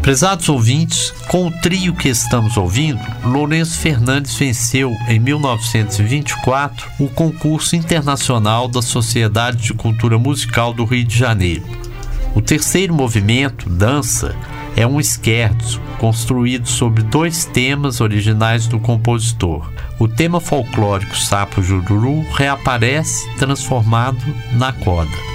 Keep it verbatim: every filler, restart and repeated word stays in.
Prezados ouvintes, com o trio que estamos ouvindo, Lourenço Fernandes venceu em mil novecentos e vinte e quatro o concurso internacional da Sociedade de Cultura Musical do Rio de Janeiro. O terceiro movimento, Dança, é um scherzo construído sobre dois temas originais do compositor. O tema folclórico Sapo Jururu reaparece transformado na coda.